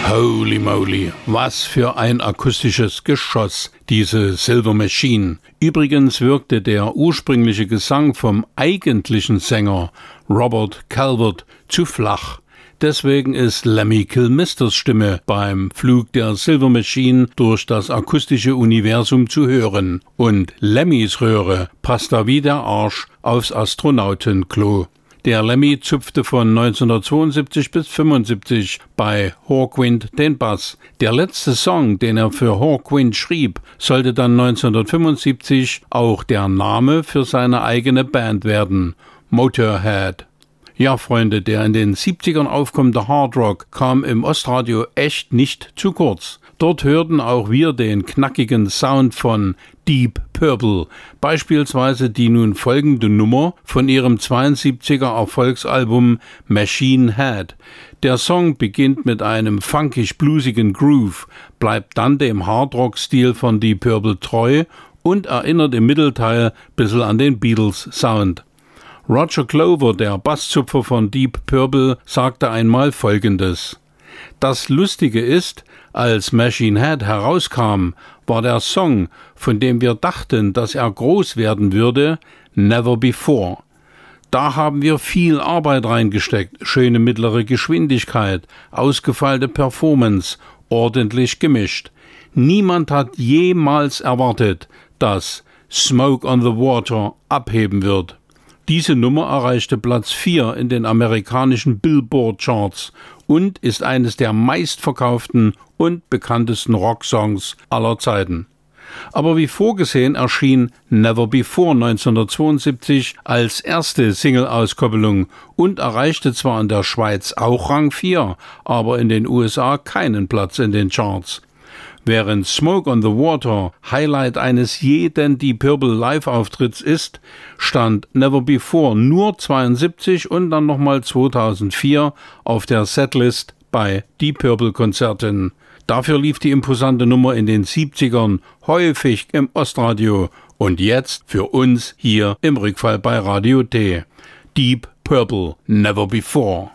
Holy moly, was für ein akustisches Geschoss, diese Silver Machine. Übrigens wirkte der ursprüngliche Gesang vom eigentlichen Sänger Robert Calvert zu flach. Deswegen ist Lemmy Kilmisters Stimme beim Flug der Silver Machine durch das akustische Universum zu hören. Und Lemmys Röhre passt da wie der Arsch aufs Astronautenklo. Der Lemmy zupfte von 1972 bis 1975 bei Hawkwind den Bass. Der letzte Song, den er für Hawkwind schrieb, sollte dann 1975 auch der Name für seine eigene Band werden, Motorhead. Ja, Freunde, der in den 70ern aufkommende Hardrock kam im Ostradio echt nicht zu kurz. Dort hörten auch wir den knackigen Sound von Deep Purple, beispielsweise die nun folgende Nummer von ihrem 72er Erfolgsalbum Machine Head. Der Song beginnt mit einem funkisch-bluesigen Groove, bleibt dann dem Hardrock-Stil von Deep Purple treu und erinnert im Mittelteil ein bisschen an den Beatles-Sound. Roger Glover, der Basszupfer von Deep Purple, sagte einmal Folgendes: Das Lustige ist, als Machine Head herauskam, war der Song, von dem wir dachten, dass er groß werden würde, Never Before. Da haben wir viel Arbeit reingesteckt, schöne mittlere Geschwindigkeit, ausgefeilte Performance, ordentlich gemischt. Niemand hat jemals erwartet, dass Smoke on the Water abheben wird. Diese Nummer erreichte Platz 4 in den amerikanischen Billboard-Charts und ist eines der meistverkauften und bekanntesten Rocksongs aller Zeiten. Aber wie vorgesehen erschien Never Before 1972 als erste Single-Auskopplung und erreichte zwar in der Schweiz auch Rang 4, aber in den USA keinen Platz in den Charts. Während Smoke on the Water Highlight eines jeden Deep Purple Live-Auftritts ist, stand Never Before nur 72 und dann nochmal 2004 auf der Setlist bei Deep Purple Konzerten. Dafür lief die imposante Nummer in den 70ern häufig im Ostradio und jetzt für uns hier im Rückfall bei Radio T. Deep Purple, Never Before.